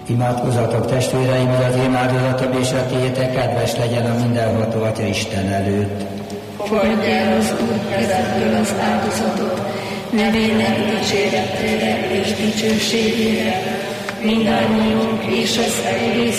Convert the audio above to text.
Imádkozzatok testvéreim, hogy az én áldozatom és a tiétek kedves legyen a mindenható Atya Isten előtt. Fogadj el az Úr kezedből az áldozatot, nevének dicséretére és dicsőségére, mindannyiunk és az egész